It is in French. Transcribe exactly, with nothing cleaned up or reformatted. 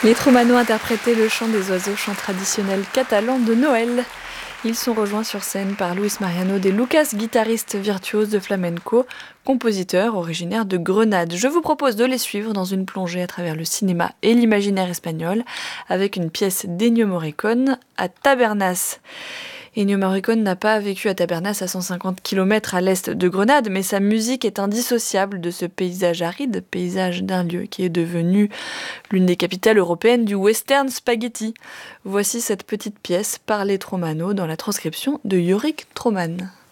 Les Tromano interprétaient le chant des oiseaux, chant traditionnel catalan de Noël. Ils sont rejoints sur scène par Luis Mariano de Lucas, guitariste virtuose de flamenco, compositeur originaire de Grenade. Je vous propose de les suivre dans une plongée à travers le cinéma et l'imaginaire espagnol avec une pièce d'Ennio Morricone à Tabernas. Ennio Morricone n'a pas vécu à Tabernas, à cent cinquante kilomètres à l'est de Grenade, mais sa musique est indissociable de ce paysage aride, paysage d'un lieu qui est devenu l'une des capitales européennes du western spaghetti. Voici cette petite pièce par les Tromano dans la transcription de Yorick Troman.